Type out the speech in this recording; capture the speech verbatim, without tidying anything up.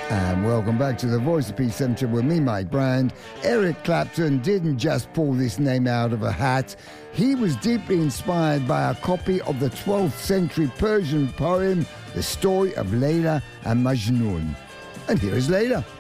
And welcome back to the Voice of Peace Centre with me, Mike Brand. Eric Clapton didn't just pull this name out of a hat. He was deeply inspired by a copy of the twelfth century Persian poem, The Story of Layla and Majnun. And here is Layla.